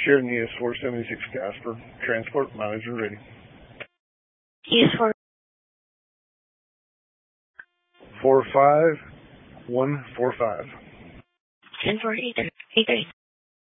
Sheridan ES 476 Casper. Transport manager ready. ES 45145. 10-4, 8-3.